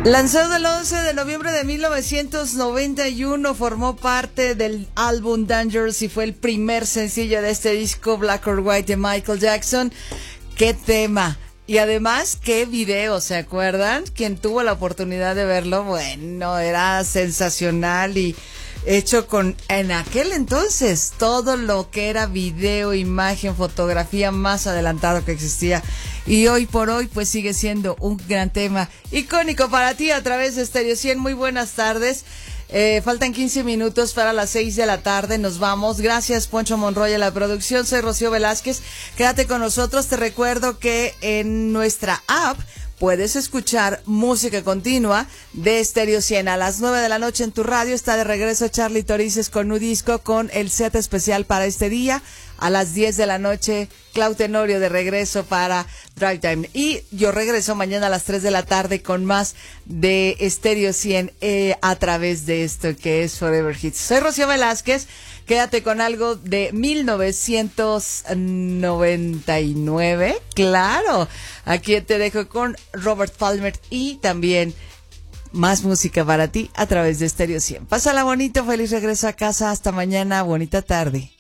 Lanzado el 11 de noviembre de 1991, formó parte del álbum Dangerous y fue el primer sencillo de este disco Black or White de Michael Jackson. ¡Qué tema! Y además, qué video, ¿se acuerdan? Quien tuvo la oportunidad de verlo, bueno, era sensacional y hecho con, en aquel entonces, todo lo que era video, imagen, fotografía más adelantado que existía. Y hoy por hoy, pues sigue siendo un gran tema icónico para ti a través de Stereo 100. Muy buenas tardes. Faltan 15 minutos para las 6 de la tarde. Nos vamos. Gracias, Poncho Monroy, a la producción. Soy Rocío Velázquez. Quédate con nosotros. Te recuerdo que en nuestra app puedes escuchar música continua de Stereo 100. A las 9 de la noche en tu radio está de regreso Charlie Torices con Nudisco con el set especial para este día. A las 10 de la noche, Clau Tenorio de regreso para Drive Time. Y yo regreso mañana a las 3 de la tarde con más de Stereo 100 a través de esto que es Forever Hits. Soy Rocío Velázquez. Quédate con algo de 1999. Claro, aquí te dejo con Robert Palmer y también más música para ti a través de Stereo 100. Pásala bonito, feliz regreso a casa. Hasta mañana, bonita tarde.